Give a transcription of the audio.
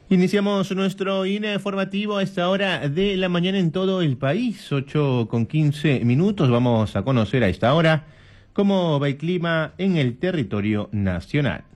Iniciamos nuestro informativo a esta hora de la mañana en todo el país, 8:15. Vamos a conocer a esta hora cómo va el clima en el territorio nacional.